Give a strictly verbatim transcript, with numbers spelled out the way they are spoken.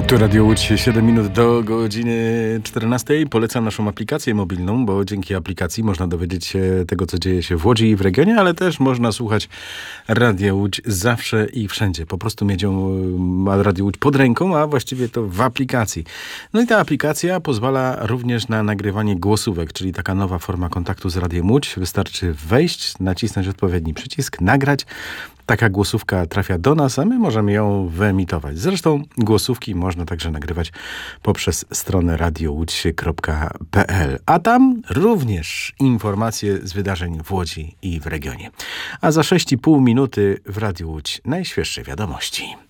Tu Radio Łódź, siedem minut do godziny czternastej. Polecam naszą aplikację mobilną, bo dzięki aplikacji można dowiedzieć się tego, co dzieje się w Łodzi i w regionie, ale też można słuchać Radia Łódź zawsze i wszędzie. Po prostu mieć ją, ma Radio Łódź pod ręką, a właściwie to w aplikacji. No i ta aplikacja pozwala również na nagrywanie głosówek, czyli taka nowa forma kontaktu z Radiem Łódź. Wystarczy wejść, nacisnąć odpowiedni przycisk, nagrać. Taka głosówka trafia do nas, a my możemy ją wyemitować. Zresztą głosówki można także nagrywać poprzez stronę radio łódź kropka p l. A tam również informacje z wydarzeń w Łodzi i w regionie. A za sześć i pół minuty w Radiu Łódź najświeższe wiadomości.